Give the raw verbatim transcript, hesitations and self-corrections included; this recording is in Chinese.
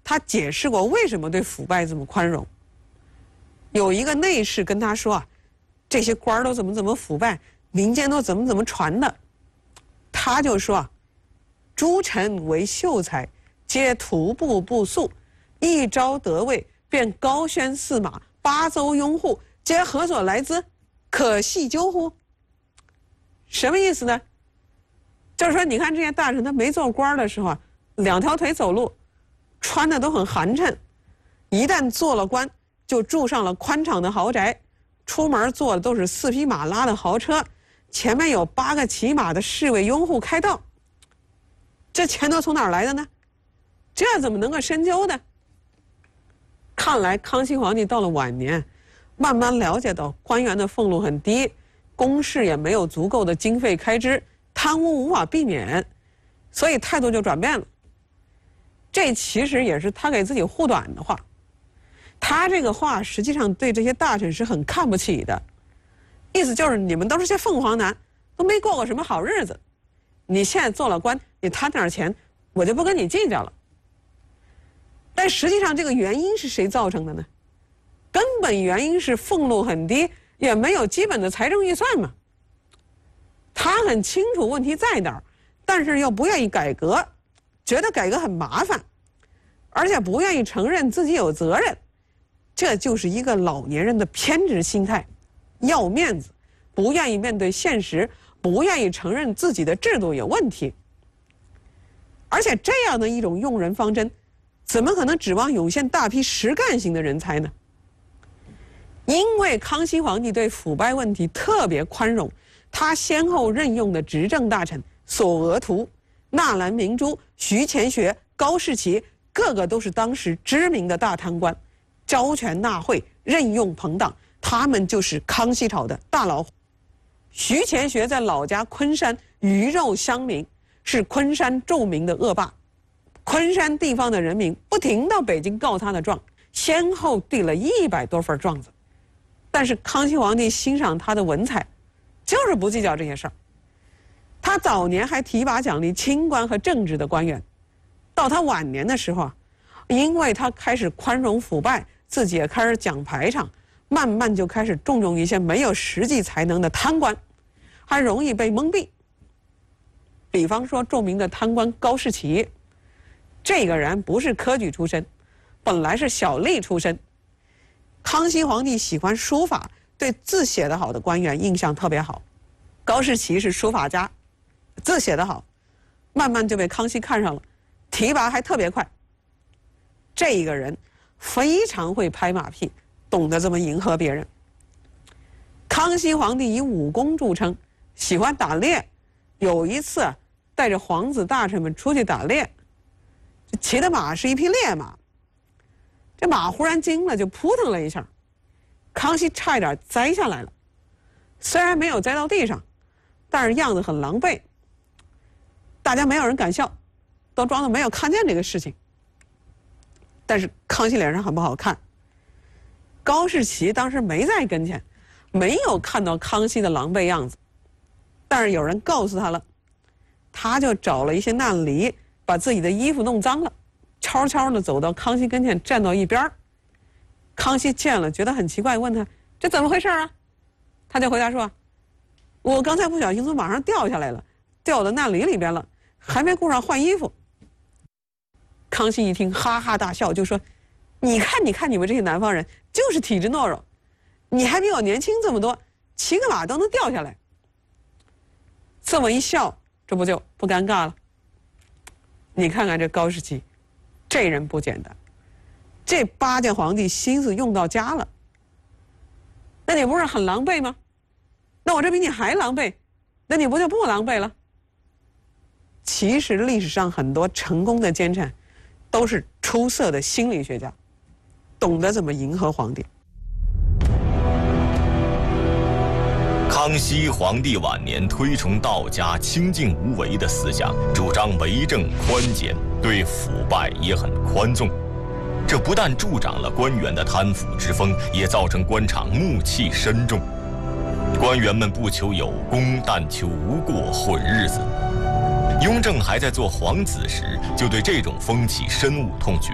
他解释过为什么对腐败这么宽容。有一个内侍跟他说啊，这些官儿都怎么怎么腐败，民间都怎么怎么传的。他就说啊，诸臣为秀才，皆徒步不速，一朝得位，便高轩驷马，八州拥护，皆何所来资？可细究乎？什么意思呢？就是说，你看这些大臣，他没做官的时候啊，两条腿走路，穿的都很寒碜；一旦做了官，就住上了宽敞的豪宅，出门坐的都是四匹马拉的豪车，前面有八个骑马的侍卫拥护开道。这钱都从哪儿来的呢？这怎么能够深究呢？看来康熙皇帝到了晚年，慢慢了解到官员的俸禄很低，公事也没有足够的经费开支，贪污无法避免，所以态度就转变了。这其实也是他给自己护短的话。他这个话实际上对这些大臣是很看不起的，意思就是你们都是些凤凰男，都没过过什么好日子。你现在做了官，你贪点钱，我就不跟你计较了。但实际上这个原因是谁造成的呢？根本原因是俸禄很低，也没有基本的财政预算嘛。他很清楚问题在哪儿，但是又不愿意改革，觉得改革很麻烦，而且不愿意承认自己有责任。这就是一个老年人的偏执心态，要面子，不愿意面对现实，不愿意承认自己的制度有问题。而且这样的一种用人方针，怎么可能指望涌现大批实干型的人才呢？因为康熙皇帝对腐败问题特别宽容，他先后任用的执政大臣索额图、纳兰明珠、徐乾学、高士奇，个个都是当时知名的大贪官，招权纳贿，任用朋党，他们就是康熙朝的大老虎。徐乾学在老家昆山鱼肉乡民，是昆山著名的恶霸。昆山地方的人民不停到北京告他的状，先后递了一百多份状子。但是康熙皇帝欣赏他的文采，就是不计较这些事儿。他早年还提拔奖励清官和正直的官员，到他晚年的时候啊，因为他开始宽容腐败，自己也开始讲排场，慢慢就开始重用一些没有实际才能的贪官，还容易被蒙蔽。比方说著名的贪官高士奇，这个人不是科举出身，本来是小吏出身。康熙皇帝喜欢书法，对字写得好的官员印象特别好。高士奇是书法家，字写得好，慢慢就被康熙看上了，提拔还特别快。这个人非常会拍马屁，懂得这么迎合别人。康熙皇帝以武功著称，喜欢打猎。有一次啊，带着皇子大臣们出去打猎，骑的马是一匹烈马，这马忽然惊了，就扑腾了一下，康熙差一点栽下来了。虽然没有栽到地上，但是样子很狼狈，大家没有人敢笑，都装作没有看见这个事情。但是康熙脸上很不好看。高士奇当时没在跟前，没有看到康熙的狼狈样子，但是有人告诉他了，他就找了一些烂梨，把自己的衣服弄脏了，悄悄地走到康熙跟前，站到一边。康熙见了觉得很奇怪，问他这怎么回事啊？他就回答说，我刚才不小心从马上掉下来了，掉到烂梨里边了，还没顾上换衣服。康熙一听哈哈大笑，就说，你看你看你们这些南方人就是体质懦弱，你还比我年轻这么多，骑个马都能掉下来。这么一笑，这不就不尴尬了？你看看这高士奇，这人不简单，这八届皇帝心思用到家了。那你不是很狼狈吗？那我这比你还狼狈，那你不就不狼狈了？其实历史上很多成功的奸臣都是出色的心理学家，懂得怎么迎合皇帝。 康熙皇帝晚年推崇道家清静无为的思想，主张为政宽简，对腐败也很宽纵。这不但助长了官员的贪腐之风，也造成官场暮气深重。官员们不求有功，但求无过混日子。雍正还在做皇子时，就对这种风气深恶痛绝。